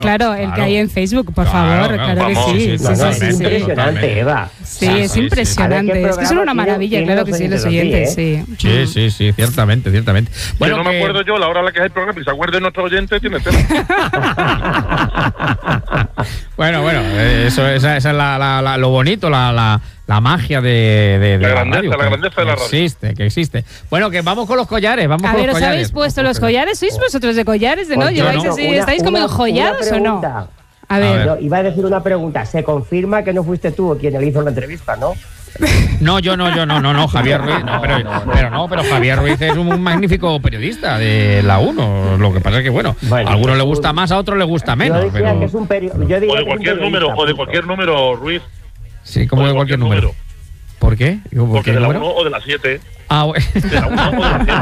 Claro, el que hay en Facebook, por favor, claro que sí. Es impresionante, Eva. Sí, es impresionante. Es que son una maravilla, claro que sí, los oyentes, sí. Sí, ciertamente. Bueno, yo no me acuerdo yo la hora a la que es el programa, y se acuerde nuestro oyente, tiene tema. Bueno, esa es lo bonito, la magia de la radio, grandeza de la radio. Que existe. Bueno, que vamos con los collares, A ver, ¿os habéis puesto los collares? ¿Sois vosotros de collares? ¿No? ¿Lleváis así? ¿Estáis como enjollados o no? A ver. Iba a decir una pregunta. ¿Se confirma que no fuiste tú quien le hizo la entrevista, no? No, Javier Ruiz. Pero Javier Ruiz es un magnífico periodista de la 1. Lo que pasa es que, bueno, a algunos le gusta más, a otros le gusta menos. Yo decía que es un o de cualquier número, Ruiz. Sí, como de cualquier número. ¿Por qué? Porque de la 1 o de la 7. Ah, bueno. De la 1 o de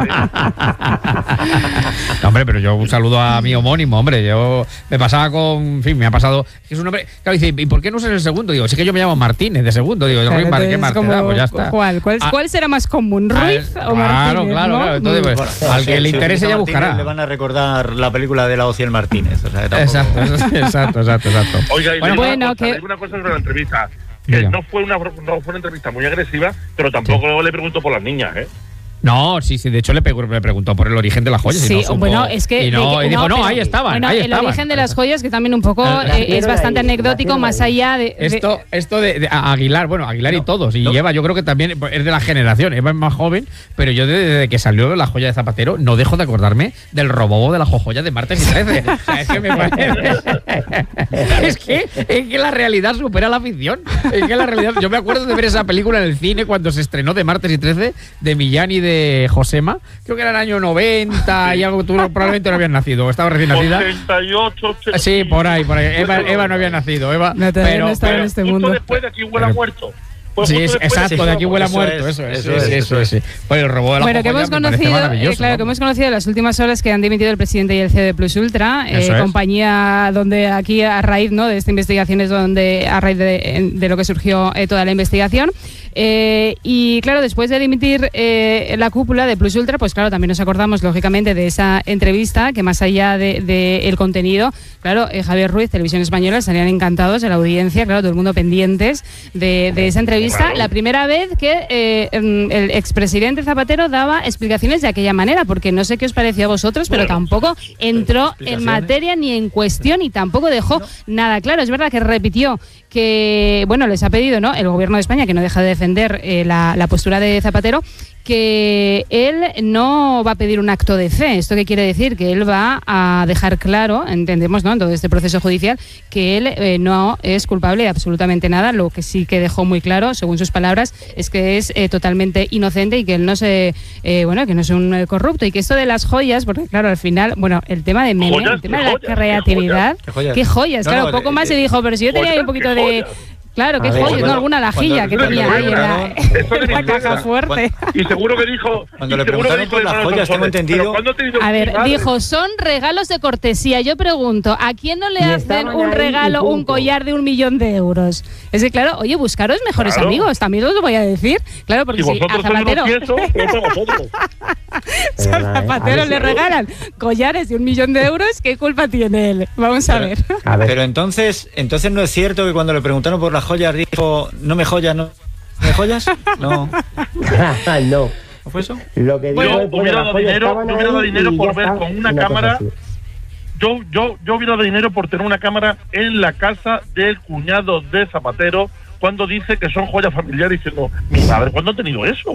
la 7. No, hombre, pero yo un saludo a mi homónimo, hombre. Yo me pasaba me ha pasado. Es un hombre. Claro, dice, ¿y por qué no usas el segundo? Digo, es que yo me llamo Martínez de segundo. Digo, claro, ¿qué Martínez? Pues ya está. ¿Cuál será más común, Ruiz o Martínez? Claro, ¿no? Entonces, pues, al que le interese ya buscará. Le van a recordar la película de la Ociel Martínez. O sea, exacto. Oiga, y bueno, que hay una cosa sobre la entrevista. Que no fue una entrevista muy agresiva, pero tampoco le pregunto por las niñas, ¿eh? No, sí, de hecho le preguntó por el origen de las joyas. Sí, bueno, es que... Y dijo, no, ahí estaban. Bueno, ahí el estaban. origen de las joyas, que también un poco es bastante anecdótico, más allá de... Esto de Aguilar, Aguilar y todos, y Eva, yo creo que también es de la generación, Eva es más joven, pero yo desde que salió la joya de Zapatero, no dejo de acordarme del robobo de la jojoya de martes y 13. O sea, es que me parece... es que la realidad supera la ficción. Es que la realidad... Yo me acuerdo de ver esa película en el cine cuando se estrenó de martes y 13, de Millán y de Josema, creo que era el año 90 y algo, tú probablemente no habías nacido, estaba recién nacida. 88, 80. Sí, por ahí. Eva no había nacido, pero estaba en este mundo. Después de Aquí huele a muerto. Sí, exacto, de Aquí huele a muerto, eso es. Bueno, el robot de la que hemos conocido, claro, que hemos conocido en las últimas horas que han dimitido el presidente y el CEO de Plus Ultra, compañía donde aquí a raíz, ¿no?, de esta investigación es donde a raíz de lo que surgió toda la investigación. Y claro, después de dimitir la cúpula de Plus Ultra, pues claro, también nos acordamos lógicamente de esa entrevista, que más allá de el contenido, claro, Javier Ruiz, Televisión Española, estarían encantados de la audiencia, claro, todo el mundo pendientes de esa entrevista. La primera vez que el expresidente Zapatero daba explicaciones de aquella manera, porque no sé qué os pareció a vosotros, pero tampoco entró en materia ni en cuestión y tampoco dejó nada claro. Es verdad que repitió que, bueno, les ha pedido, ¿no?, el gobierno de España, que no deja de defender la postura de Zapatero, que él no va a pedir un acto de fe. ¿Esto qué quiere decir? Que él va a dejar claro, entendemos, ¿no?, en todo este proceso judicial, que él no es culpable de absolutamente nada. Lo que sí que dejó muy claro, según sus palabras, es que es totalmente inocente y que él no que no es un corrupto. Y que esto de las joyas, porque claro, al final, bueno, el tema de meme, el tema de la creatividad, ¿qué joyas? Claro, poco más se dijo, pero si yo tenía ahí un poquito de... Claro, qué joyas, ¿no? Alguna lajilla que tenía ahí en la caja fuerte. Y seguro que dijo... Cuando le preguntaron por las joyas, tengo entendido... A ver, dijo, son regalos de cortesía. Yo pregunto, ¿a quién no le hacen un regalo, un collar de 1 millón de euros? Es que, claro, oye, buscaros mejores amigos, también os lo voy a decir. Claro, porque si a Zapatero... Si a Zapatero le regalan collares de 1 millón de euros, ¿qué culpa tiene él? Vamos a ver. Pero entonces no es cierto que cuando le preguntaron por las joyas dijo, no me joyas, no me joyas. No. No. ¿No fue eso? Lo que yo hubiera dado dinero por ver con una cámara. Yo hubiera dado dinero por tener una cámara en la casa del cuñado de Zapatero, cuando dice que son joyas familiares, diciendo, mi madre, ¿cuándo ha tenido eso?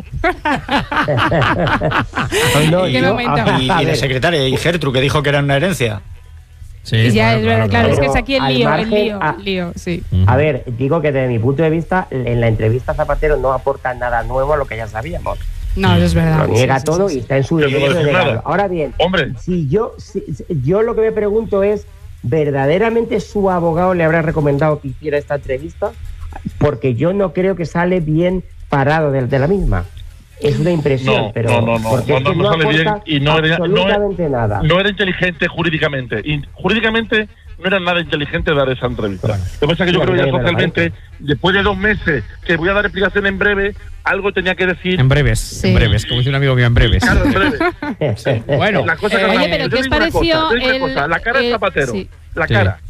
Y la secretaria, y Gertrude, que dijo que era una herencia. Sí, ya es verdad, claro, es que es aquí el margen, lío, sí. A ver, digo que desde mi punto de vista, en la entrevista Zapatero no aporta nada nuevo a lo que ya sabíamos. No, eso es verdad. Lo niega todo y está en su derecho de negarlo. Ahora bien, si yo lo que me pregunto es, ¿verdaderamente su abogado le habrá recomendado que hiciera esta entrevista? Porque yo no creo que sale bien parado de la misma. Es una impresión, pero no sale bien y no nada. No era inteligente jurídicamente. Y jurídicamente no era nada inteligente dar esa entrevista. Lo que pasa es que yo creo que ya socialmente, después de 2 meses, que voy a dar explicación en breve, algo tenía que decir. En breves, como dice un amigo mío, en breves. Claro, en breves. Bueno, la cosa que oye, pero ¿qué os pareció la cara de Zapatero? La cara.